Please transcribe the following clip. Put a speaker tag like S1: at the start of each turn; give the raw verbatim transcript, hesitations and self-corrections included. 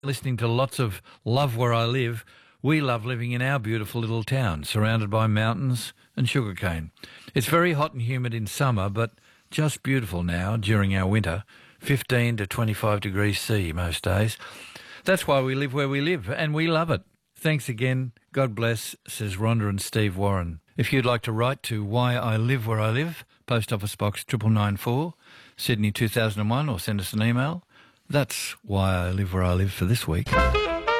S1: Listening to lots of Love Where I Live. We love living in our beautiful little town, surrounded by mountains and sugarcane. It's very hot and humid in summer, but just beautiful now during our winter, fifteen to twenty-five degrees C most days. That's why we live where we live, and we love it. Thanks again. God bless, says Rhonda and Steve Warren. If you'd like to write to Why I Live Where I Live, Post Office Box triple nine four, Sydney two thousand one, or send us an email. That's Why I Live Where I Live for this week.